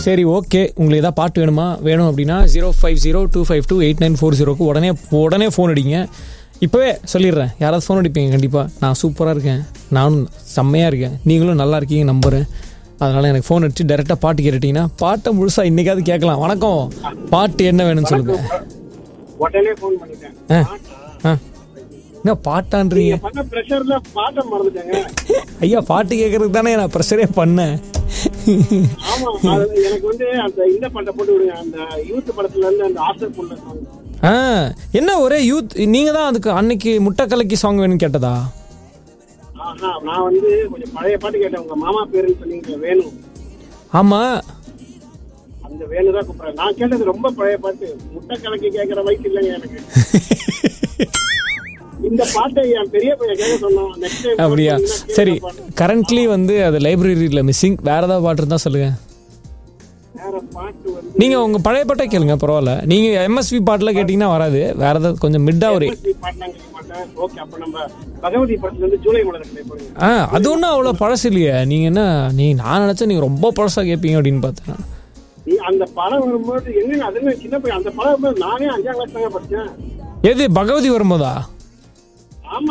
சரி ஓகே, உங்களுக்கு ஏதாவது பாட்டு வேணும் அப்படின்னா 050252894 உடனே ஃபோன் அடிங்க. இப்போவே சொல்லிடுறேன், யாராவது ஃபோன் அடிப்பீங்க கண்டிப்பாக. நான் சூப்பராக இருக்கேன், நானும் செம்மையாக இருக்கேன், நீங்களும் நல்லா இருக்கீங்க நம்புகிறேன். அதனால் எனக்கு ஃபோன் அடிச்சு டேரெக்டாக பாட்டு கேட்டுட்டிங்கன்னா பாட்டை முழுசாக இன்றைக்காவது கேட்கலாம். வணக்கம், பாட்டு என்ன வேணும்னு சொல்லுங்கள். உடனே ஃபோன் பண்ணிட்டேன். என்ன பாட்டான்றீங்க ஐயா? பாட்டு கேட்கறதுக்கு தானே நான் ப்ரெஷரே பண்ணேன். எனக்கு வந்து அந்த இந்த பாட்டை போட்டு விடுங்க, அந்த யூத் படத்துல இருந்து அந்த ஆசை பொண்ணு. என்ன ஒரே யூத்? நீங்க தான் அதுக்கு அன்னைக்கு முட்டை கலக்கி சாங் வேணும்னு கேட்டதா? நான் வந்து கொஞ்சம் பழைய பாட்டு கேட்டேன். உங்க மாமா பேருன்னு சொன்னீங்க, வேணும். ஆமா, அந்த வேணுதான் கூப்பிடுறேன். நான் கேட்டது ரொம்ப பழைய பாட்டு, முட்டை கலக்கி கேட்கற வயசு இல்லைங்க எனக்கு. இந்த பாட்டை என் பெரிய பையன் கேட்க சொன்னான். நெக்ஸ்ட் டைம் அப்படியா? சரி, கரண்ட்லி வந்து அது லைப்ரரியில மிஸ்ஸிங். வேற ஏதாவது பாட்டு இருந்தா சொல்லுங்க. வேற பாட்டு வந்து நீங்க உங்க பழைய பாட்டை கேளுங்க, பரவாயில்ல. நீங்க எம்எஸ்வி பாட்டுல கேட்டீங்கன்னா வராது. வேற ஏதாவது கொஞ்சம் மிட்டா ஒரு ஓகே. அப்ப நம்ம பகவதி படத்துல இருந்து ஜூலை மாதம். அது ஒன்றும் அவ்வளோ பழசு இல்லையே. நீங்க என்ன, நான் நினைச்சேன் நீங்க ரொம்ப பழசா கேட்பீங்க அப்படின்னு பார்த்தேன். அந்த படம் வரும்போது என்ன, அதுல சின்ன பையன், அந்த படம் வரும்போது நானே 5ஆம் கிளாஸ் தாங்க படிச்சேன். எது, பகவதி வரும்போதா? ஆமா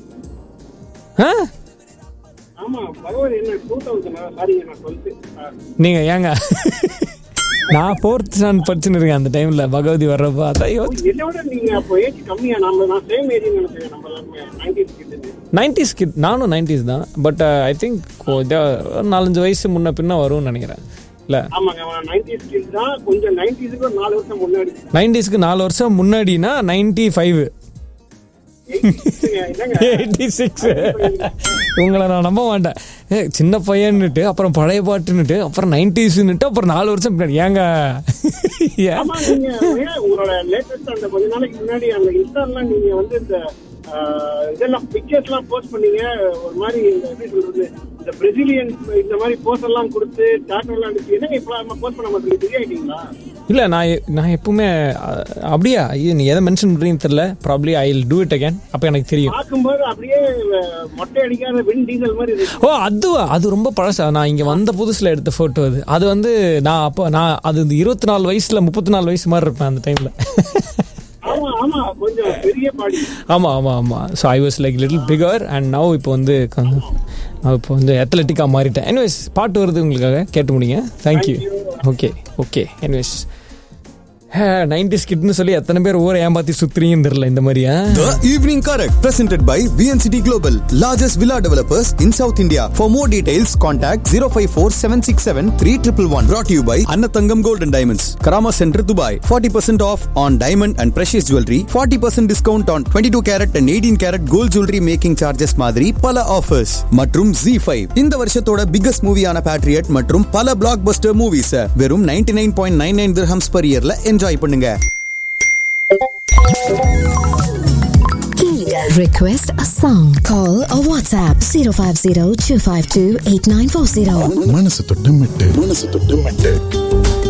ஆமா, பகவதி என்ன 2000 சாரி, நான் 12. நீங்க ஏங்க, நான் 4th ஸ்டாண்டர்ட் படிச்சுன்னு இருக்கேன் அந்த டைம்ல பகவதி வர்றப்ப. என்னோட நீங்க அப்போ ஏஜ் கம்மியா? நான் சேம் ஏஜ் நினைச்சேன். நம்ம எல்லாருமே 90s கிட். நானும் 90s தான். பட் ஐ திங்க் 4-5 வயசு முன்ன பின்ன வரும்னு நினைக்கிறேன். இல்ல, ஆமாங்க, 90s கிட் தான். கொஞ்சம் 90ஸ்க்கு 4 வருஷம் முன்னாடி. 90ஸ்க்கு 4 வருஷம் முன்னாடினா 95. 86. உங்களை நான் நம்ப மாட்டேன். சின்ன பையன்னுட்டு, அப்புறம் பழைய பாட்டுன்னுட்டு, அப்புறம் 90ஸ்ன்னுட்டு, அப்புறம் 4 வருஷம் பின்னாடி. ஏங்க உங்களோட லேட்டஸ்ட் அந்த கொஞ்ச நாளைக்கு முன்னாடி அந்த இன்ஸ்டாலாம் நீங்க வந்து இந்த இதெல்லாம் பிக்சர்ஸ் எல்லாம் போஸ்ட் பண்ணீங்க. ஒரு மாதிரி எப்படி சொல்றது, இந்த பிரசிலியன் இந்த மாதிரி போஸ்ட் எல்லாம் கொடுத்து டாட்டோ எல்லாம் அடிச்சு, என்னங்க இப்ப போஸ்ட் பண்ண மாட்டீங்க? பிஸி ஆயிட்டீங்களா? இல்லை, நான் எப்பவுமே அப்படியா? நீ எதை மென்ஷன் பண்ணுறீங்கன்னு தெரியல. Probably I will do it again. அப்போ எனக்கு தெரியும். பார்க்கும்போது அப்படியே மொட்டை அடிக்காத வின் டீசல் மாதிரி. ஓ, அது ரொம்ப பழசா? நான் இங்கே வந்த புதுசில் எடுத்த ஃபோட்டோ அது. அது வந்து நான் அது 24 வயசுல 34 வயசு மாதிரி இருப்பேன் அந்த டைமில். ஆமா. So I was like little figure and now இப்போ வந்து அத்லெட்டிக்காக மாறிட்டேன். எனிவேஸ், பாட்டு வருது உங்களுக்காக, கேட்டு முடிங்க. தேங்க்யூ. ஓகே. எனிவேஸ், 90s கிட்னு சொல்லி எத்தனை பேர் ஊரை ஏமாத்தி சுத்துறீங்கன்னு தெரியல இந்த மாதிரியா. The Evening Correct presented by VNCT Global, largest villa developers in South India. For more details, contact 054-767-3111. Brought to you by Annatangam Gold and Diamonds, Karama Center, Dubai. 40% off on diamond and precious jewelry. 40% discount on 22 carat and 18 carat gold jewelry making charges மாதிரி பல offers. மற்றும் Z5 இந்த வருஷத்தோட biggest மூவியான Patriot மற்றும் பல blockbuster movies வெறும் 99.99 dirhams per yearல enjoy பண்ணுங்க. Request a song. Call or WhatsApp 050-252-8940. மனசு தொட்டு மெட்டு